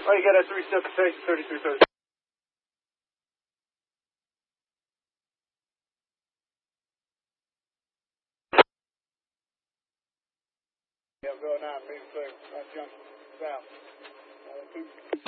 Oh, you got a 3-step 3330. Yeah, I'm going 9, being clear. Right junction, south.